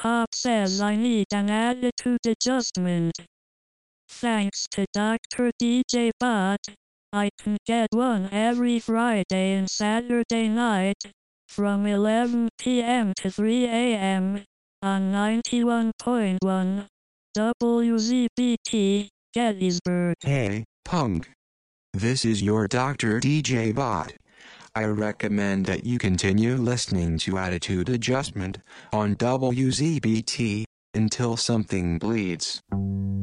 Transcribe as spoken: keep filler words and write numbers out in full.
Pop says I need an attitude adjustment. Thanks to Doctor D J Bot, I can get one every Friday and Saturday night, from eleven p m to three a m on ninety-one point one W Z B T, Gettysburg. Hey, punk. This is your Doctor D J Bot. I recommend that you continue listening to Attitude Adjustment on W Z B T until something bleeds.